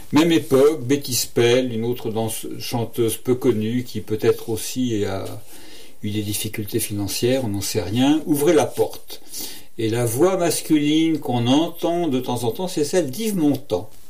Même époque, Betty Spell, une autre chanteuse peu connue qui peut-être aussi a eu des difficultés financières, on n'en sait rien, ouvrait la porte. Et la voix masculine qu'on entend de temps en temps, c'est celle d'Yves Montand.